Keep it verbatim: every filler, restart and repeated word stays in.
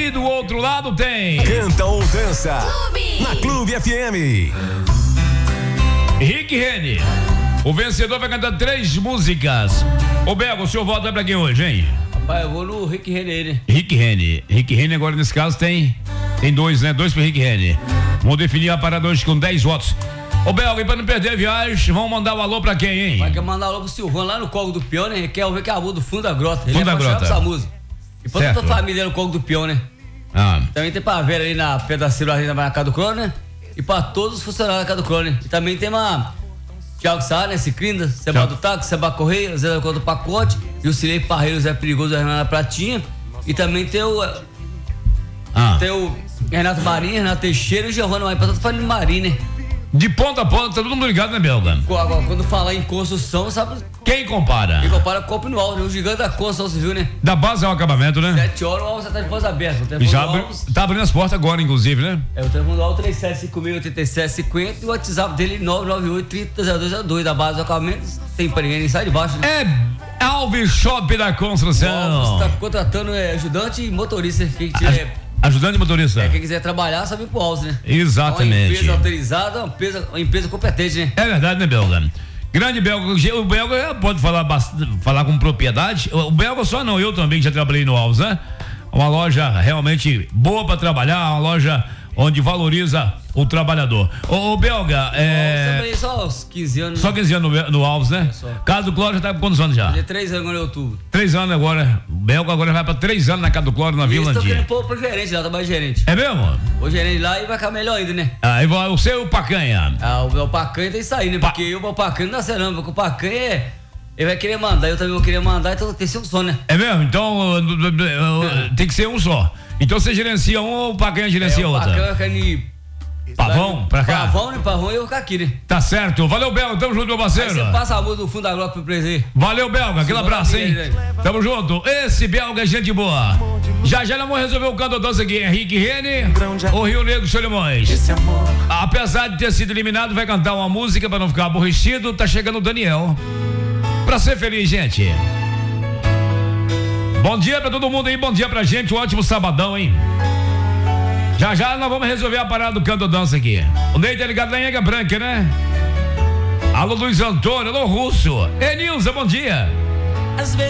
E do outro lado tem... Canta ou dança Clube. na Clube F M. Rick Rene. O vencedor vai cantar três músicas. Ô Bego, o senhor vota pra quem hoje, hein? Rapaz, eu vou no Rick Rene, né? Rick Rene. Rick Rene agora nesse caso tem tem dois, né? Dois pro Rick Rene. Vamos definir a parada hoje com dez votos. Ô Belo, e pra não perder a viagem, vamos mandar um alô pra quem, hein? Vai querer mandar um alô pro Silvano lá no Cogo do Peão, né? Ele quer ouvir que é a música do Fundo da Grota. Ele Fundo é da apaixonado Grota. por essa música. E pra toda a família no Cogo do Peão, né? Ah. Também tem pra Vera ali na pedaceira ali na casa do Clone, né? E pra todos os funcionários da casa do Clone. E também tem uma Thiago Sá, né? Ciclinda, Seba do Táxi, Seba Correia, Zé da Conta do Pacote, e o Cilei Parreiro, Zé Perigoso, Zé Renato Pratinha. E também tem o. Ah. Tem o Renato Marinho, Renato Teixeira e o Giovanni Marinho, pra todo família de Marinho, né? De ponta a ponta, tá todo mundo ligado, né, Belga? Agora, quando falar em construção, sabe? Quem compara? Quem compara com o Copo no Alto, né? O gigante da construção civil, né? Da base ao acabamento, né? Sete horas o Alves já tá de voz aberta. O telefone Já do abri, Alves tá abrindo as portas agora, inclusive, né? é o telefone do Alves três sete cinco mil, oito sete cinco zero e o WhatsApp dele nove nove oito, trinta, zero dois zero dois. Da base do acabamento, tem pra ninguém nem sai de baixo, né? É Alves Shop da O Construção. Alves tá contratando é, ajudante e motorista. Quem tiver, Ajudante motorista. é, quem quiser trabalhar, sabe ir pro Alves, né? Exatamente. É uma empresa autorizada, uma empresa, uma empresa competente, né? É verdade, né, Belga? Grande Belga, o Belga pode falar, bastante, falar com propriedade. O Belga só não, eu também já trabalhei no Alves, né? Uma loja realmente boa para trabalhar, uma loja onde valoriza o trabalhador. Ô, ô Belga, é... Também só aos quinze anos. Só quinze anos no, no Alves, né? Só. Casa do Clóvis já tá com quantos anos já? Fazer três anos agora em outubro. Três anos agora. O Belga agora vai pra três anos na Casa do Clóvis, na E Vila eles estão querendo Andinha. pôr pro gerente lá, trabalho de gerente. É mesmo? O gerente lá e vai ficar melhor ainda, né? Aí vai o seu Pacanha. Ah, o meu Pacanha tem que sair, né? Pa- Porque eu, o Pacanha não nasce não, porque o Pacanha é... Ele vai querer mandar, eu também vou querer mandar, então tem que ser um só, né? É mesmo? Então uh, uh, uh, tem que ser um só. Então você gerencia um ou o Pacanha gerencia é, o outra? Pacanha vai ficar em... Pavão, pra cá? Pavão, né? Pavão e eu vou ficar aqui, né? Tá certo. Valeu, Belga. Tamo junto, meu Aí parceiro. você passa a música do fundo da globo pro presente. Valeu, Belga. Aquele Segura abraço, a hein? pilha aí, velho. Tamo junto. Esse Belga é gente boa. Já já nós vamos resolver o canto doce aqui. Henrique Rene, o Rio Negro Solimões. Apesar de ter sido eliminado, vai cantar uma música pra não ficar aborrecido. Tá chegando o Daniel. Pra ser feliz, gente. Bom dia pra todo mundo aí. Bom dia pra gente. Um ótimo sabadão, hein? Já já nós vamos resolver a parada do canto dança aqui. O Ney tá ligado na Ega Branca, né? Alô, Luiz Antônio. Alô, Russo. Enilza, bom dia.